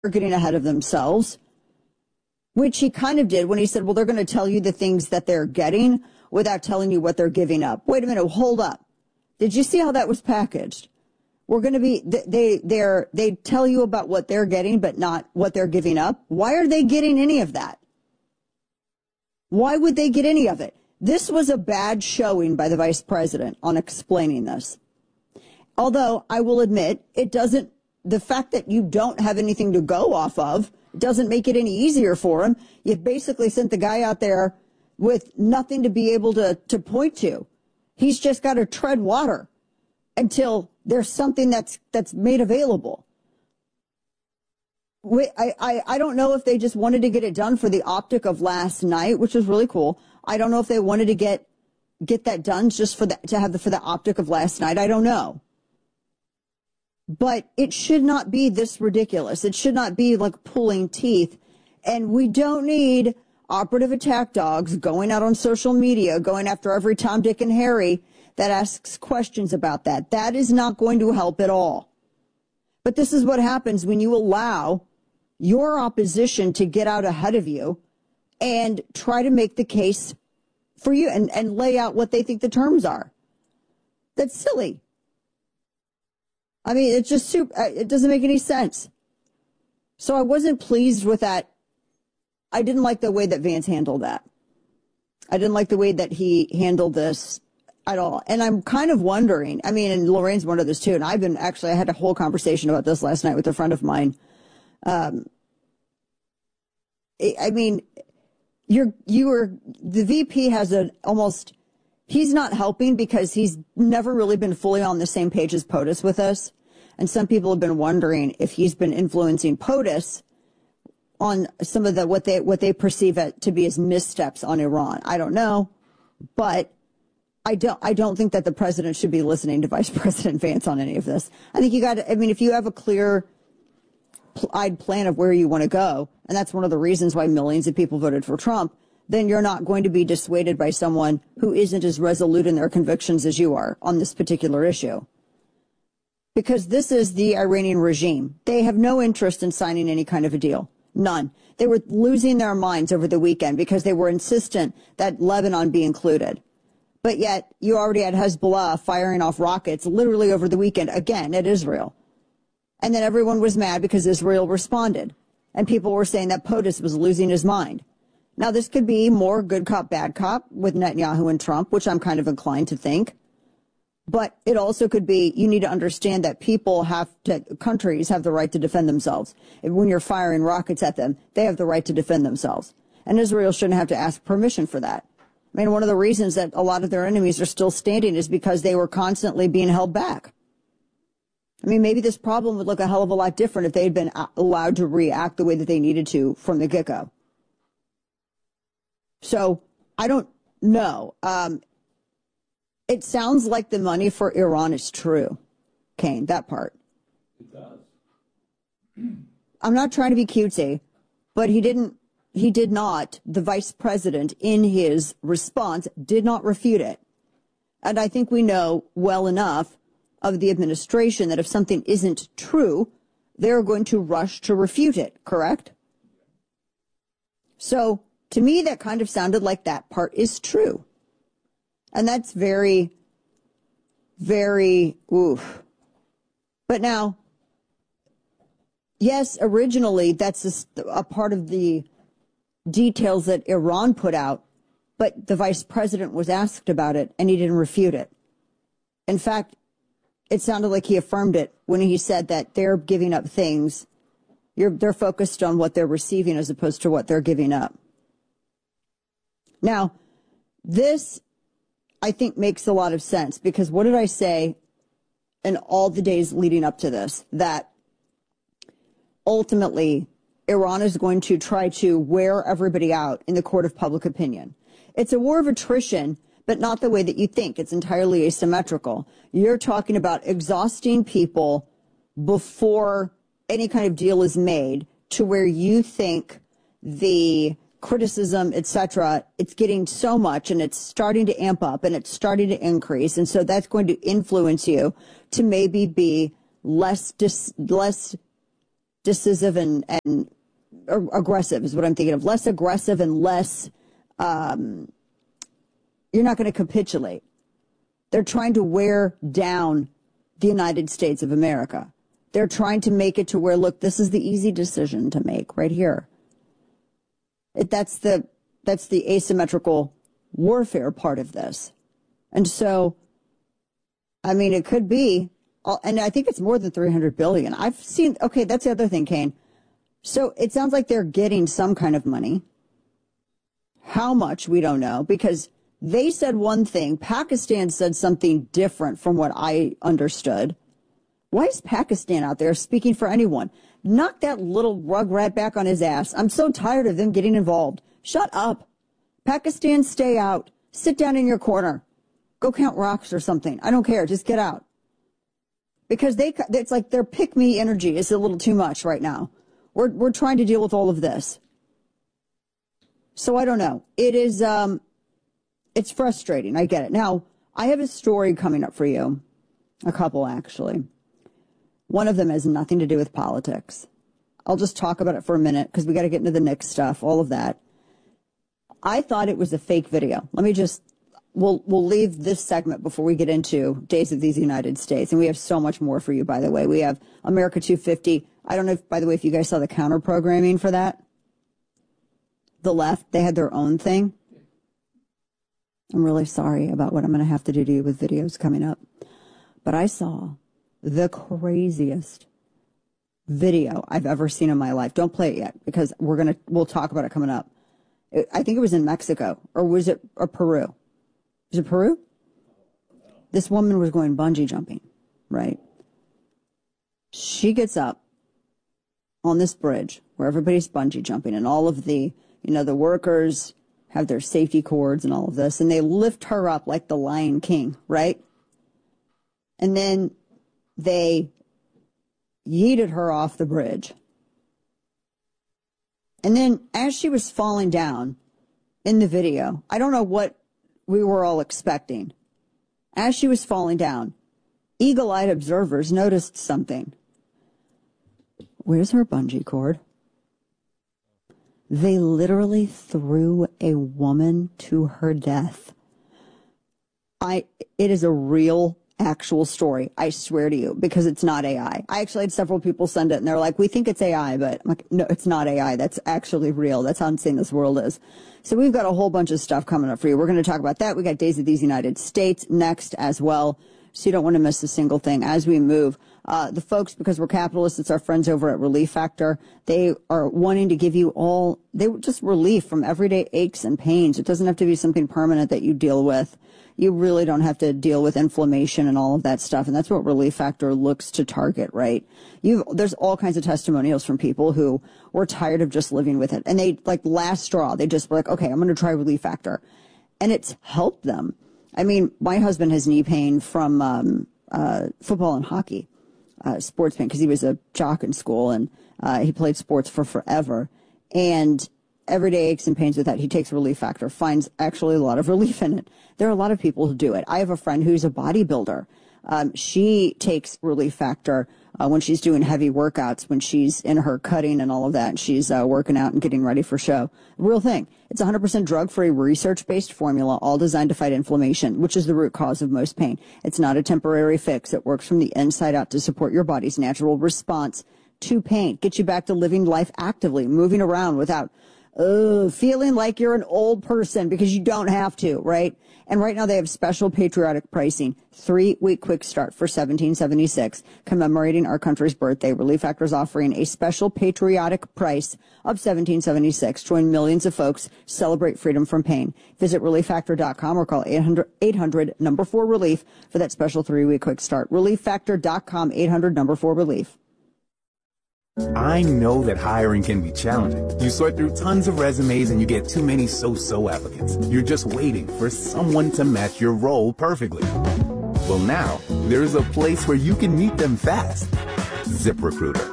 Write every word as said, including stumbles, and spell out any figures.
getting ahead of themselves, which he kind of did when he said, well, they're going to tell you the things that they're getting without telling you what they're giving up. Wait a minute, hold up. Did you see how that was packaged? We're going to be, they, they're, they tell you about what they're getting, but not what they're giving up. Why are they getting any of that? Why would they get any of it? This was a bad showing by the vice president on explaining this. Although I will admit, it doesn't, the fact that you don't have anything to go off of doesn't make it any easier for him. You basically sent the guy out there with nothing to be able to, to point to. He's just got to tread water until there's something that's, that's made available. I, I, I don't know if they just wanted to get it done for the optic of last night, which was really cool. I don't know if they wanted to get, get that done just for the, to have the, for the optic of last night. I don't know. But it should not be this ridiculous. It should not be like pulling teeth. And we don't need operative attack dogs going out on social media, going after every Tom, Dick, and Harry that asks questions about that. That is not going to help at all. But this is what happens when you allow your opposition to get out ahead of you and try to make the case for you and, and lay out what they think the terms are. That's silly. I mean, it's just super, it doesn't make any sense. So I wasn't pleased with that. I didn't like the way that Vance handled that. I didn't like the way that he handled this at all. And I'm kind of wondering, I mean, and Lorraine's one of this too, and I've been, actually, I had a whole conversation about this last night with a friend of mine. Um, I mean, you're, you were, the V P has an almost, he's not helping because he's never really been fully on the same page as POTUS with us. And some people have been wondering if he's been influencing POTUS on some of the, what they, what they perceive it to be as missteps on Iran. I don't know, but I don't, I don't think that the president should be listening to Vice President Vance on any of this. I think you got to, I mean, if you have a clear eyed plan of where you want to go, and that's one of the reasons why millions of people voted for Trump, then you're not going to be dissuaded by someone who isn't as resolute in their convictions as you are on this particular issue. Because this is the Iranian regime. They have no interest in signing any kind of a deal. None. They were losing their minds over the weekend because they were insistent that Lebanon be included. But yet you already had Hezbollah firing off rockets literally over the weekend, again, at Israel. And then everyone was mad because Israel responded. And people were saying that POTUS was losing his mind. Now, this could be more good cop, bad cop with Netanyahu and Trump, which I'm kind of inclined to think. But it also could be, you need to understand that people have to, countries have the right to defend themselves. When you're firing rockets at them, they have the right to defend themselves. And Israel shouldn't have to ask permission for that. I mean, one of the reasons that a lot of their enemies are still standing is because they were constantly being held back. I mean, maybe this problem would look a hell of a lot different if they had been allowed to react the way that they needed to from the get-go. So I don't know. Um, it sounds like the money for Iran is true, Kane, that part. It does. I'm not trying to be cutesy, but he didn't, he did not, the vice president in his response did not refute it. And I think we know well enough of the administration that if something isn't true, they're going to rush to refute it, correct? So to me, that kind of sounded like that part is true. And that's very, very, oof. But now, yes, originally that's a, a part of the details that Iran put out, but the vice president was asked about it and he didn't refute it. In fact, it sounded like he affirmed it when he said that they're giving up things. You're, they're focused on what they're receiving as opposed to what they're giving up. Now, this, I think, makes a lot of sense because what did I say in all the days leading up to this? That ultimately Iran is going to try to wear everybody out in the court of public opinion. It's a war of attrition, but not the way that you think. It's entirely asymmetrical. You're talking about exhausting people before any kind of deal is made to where you think the criticism, et cetera, it's getting so much and it's starting to amp up and it's starting to increase. And so that's going to influence you to maybe be less, dis, less decisive and, and aggressive is what I'm thinking of. Less aggressive and less, um, you're not going to capitulate. They're trying to wear down the United States of America. They're trying to make it to where, look, this is the easy decision to make right here. It, that's the that's the asymmetrical warfare part of this. And so, I mean, it could be, and I think it's more than three hundred billion dollars. I've seen, okay, that's the other thing, Kane. So it sounds like they're getting some kind of money. How much, we don't know, because they said one thing. Pakistan said something different from what I understood. Why is Pakistan out there speaking for anyone? Knock that little rugrat back on his ass. I'm so tired of them getting involved. Shut up. Pakistan, stay out. Sit down in your corner. Go count rocks or something. I don't care. Just get out. Because they, it's like their pick-me energy is a little too much right now. We're, we're trying to deal with all of this. So I don't know. It is, um, it's frustrating. I get it. Now, I have a story coming up for you. A couple, actually. One of them has nothing to do with politics. I'll just talk about it for a minute because we got to get into the Knicks stuff, all of that. I thought it was a fake video. Let me just, we'll, we'll leave this segment before we get into Days of these United States. And we have so much more for you, by the way. We have America two fifty. I don't know, if, by the way, if you guys saw the counter programming for that. The left, they had their own thing. I'm really sorry about what I'm going to have to do to you with videos coming up. But I saw the craziest video I've ever seen in my life. Don't play it yet because we're going to, we'll talk about it coming up. It, I think it was in Mexico, or was it or Peru? Was it Peru? This woman was going bungee jumping, right? She gets up on this bridge where everybody's bungee jumping and all of the, you know, the workers have their safety cords and all of this, and they lift her up like the Lion King, right? And then they yeeted her off the bridge. And then as she was falling down in the video, I don't know what we were all expecting. As she was falling down, eagle-eyed observers noticed something. Where's her bungee cord? They literally threw a woman to her death. I, it is a real, actual story. I swear to you, because it's not A I. I actually had several people send it, and they're like, we think it's A I, but I'm like, no, it's not A I. That's actually real. That's how insane this world is. So we've got a whole bunch of stuff coming up for you. We're going to talk about that. We got Days of these United States next as well. So you don't want to miss a single thing as we move. Uh, the folks, because we're capitalists, it's our friends over at Relief Factor. They are wanting to give you all, they just relief from everyday aches and pains. It doesn't have to be something permanent that you deal with. You really don't have to deal with inflammation and all of that stuff. And that's what Relief Factor looks to target, right? You, there's all kinds of testimonials from people who were tired of just living with it. And they, like, last straw, they just were like, okay, I'm going to try Relief Factor. And it's helped them. I mean, my husband has knee pain from um, uh, football and hockey, uh, sports pain, because he was a jock in school and uh, he played sports for forever. And everyday aches and pains with that, he takes Relief Factor, finds actually a lot of relief in it. There are a lot of people who do it. I have a friend who's a bodybuilder. Um, she takes Relief Factor uh, when she's doing heavy workouts, when she's in her cutting and all of that, and she's uh, working out and getting ready for show. Real thing. It's one hundred percent drug-free, research-based formula, all designed to fight inflammation, which is the root cause of most pain. It's not a temporary fix. It works from the inside out to support your body's natural response to pain. Get you back to living life actively, moving around without uh, feeling like you're an old person, because you don't have to, right? And right now they have special patriotic pricing, three-week quick start for seventeen seventy-six, commemorating our country's birthday. Relief Factor is offering a special patriotic price of seventeen seventy-six. Join millions of folks, celebrate freedom from pain. Visit relief factor dot com or call eight hundred, eight hundred, number four relief for that special three-week quick start. relief factor dot com, eight hundred, number four relief. I know that hiring can be challenging. You sort through tons of resumes and you get too many so-so applicants. You're just waiting for someone to match your role perfectly. Well, now there's a place where you can meet them fast. ZipRecruiter.